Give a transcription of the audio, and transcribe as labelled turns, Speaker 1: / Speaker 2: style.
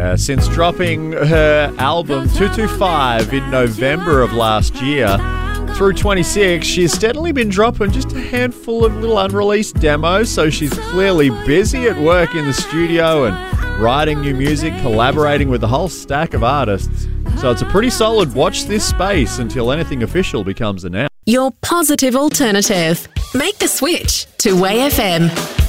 Speaker 1: Yeah, since dropping her album 225 in November of last year, through 26, she's steadily been dropping just a handful of little unreleased demos, so she's clearly busy at work in the studio and writing new music, collaborating with a whole stack of artists. So it's a pretty solid watch this space until anything official becomes announced.
Speaker 2: Your positive alternative. Make the switch to Way FM.